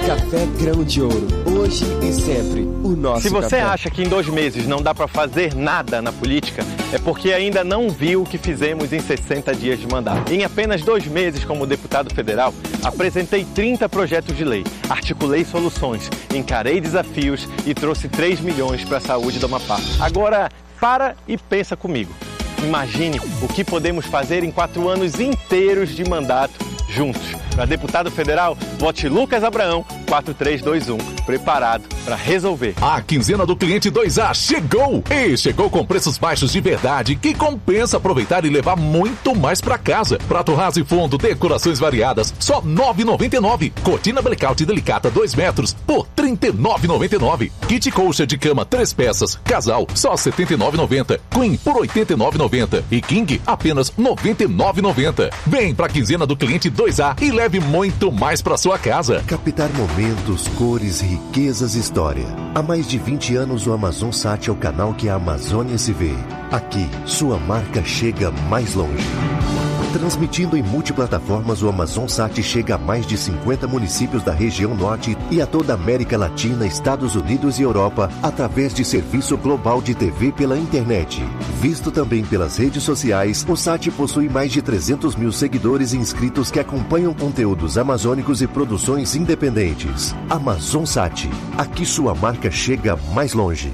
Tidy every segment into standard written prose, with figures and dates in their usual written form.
Café Grão de Ouro. Hoje e sempre o nosso Se você café. acha que em 2 meses não dá para fazer nada na política, é porque ainda não viu o que fizemos em 60 dias de mandato. Em apenas 2 meses como deputado federal, apresentei 30 projetos de lei, articulei soluções, encarei desafios e trouxe 3 milhões para a saúde do Amapá. Agora, para e pensa comigo. Imagine o que podemos fazer em 4 anos inteiros de mandato juntos. Para deputado federal, vote Lucas Abraão, 4321, preparado para resolver. A quinzena do cliente 2A chegou! E chegou com preços baixos de verdade que compensa aproveitar e levar muito mais para casa. Prato raso e fundo, decorações variadas, só R$ 9,99. Cortina blackout delicata 2 metros por R$ 39,99. Kit colcha de cama 3 peças, casal, só R$ 79,90. Queen por R$ 89,90. E King apenas R$ 99,90. Vem pra quinzena do cliente 2A e leve muito mais para sua casa. Captar momentos, cores, riquezas e história. Há mais de 20 anos o Amazon Sat é o canal que a Amazônia se vê. Aqui, sua marca chega mais longe. Transmitindo em multiplataformas, o Amazon Sat chega a mais de 50 municípios da região norte e a toda a América Latina, Estados Unidos e Europa, através de serviço global de TV pela internet. Visto também pelas redes sociais, o Sat possui mais de 300 mil seguidores e inscritos que acompanham conteúdos amazônicos e produções independentes. Amazon Sat. Aqui sua marca chega mais longe.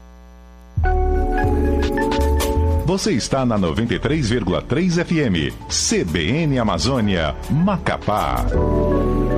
Você está na 93,3 FM, CBN Amazônia, Macapá.